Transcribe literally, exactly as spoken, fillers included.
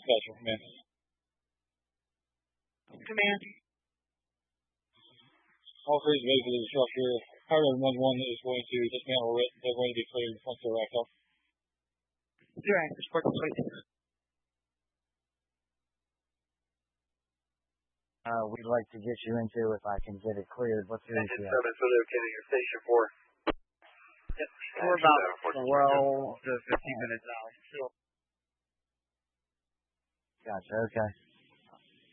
Gotcha, command. Command. All three vehicles of the structure. Power one one is going to dismantle it. They're going to be clearing the front door rack up. Zero anchors, report complete. Uh, we'd like to get you into, if I can get it cleared. What's your Engine seven, so they're getting your station four. Yep. We're about twelve to fifteen minutes out. Gotcha, okay.